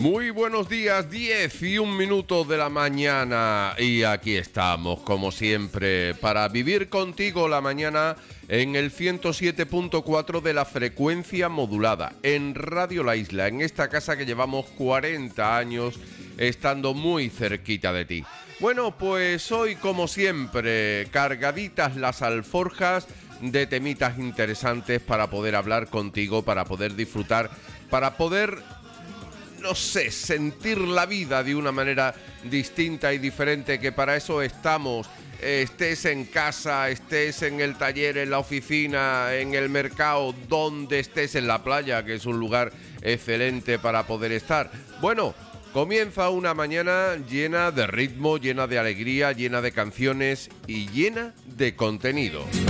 Muy buenos días, 10:01 de la mañana y aquí estamos, como siempre, para vivir contigo la mañana en el 107.4 de la frecuencia modulada, en Radio La Isla, en esta casa que llevamos 40 años estando muy cerquita de ti. Bueno, pues hoy, como siempre, cargaditas las alforjas de temitas interesantes para poder hablar contigo, para poder disfrutar, para poder, no sé, sentir la vida de una manera distinta y diferente, que para eso estamos. Estés en casa, estés en el taller, en la oficina, en el mercado, donde estés, en la playa, que es un lugar excelente para poder estar. Bueno, comienza una mañana llena de ritmo, llena de alegría, llena de canciones y llena de contenido.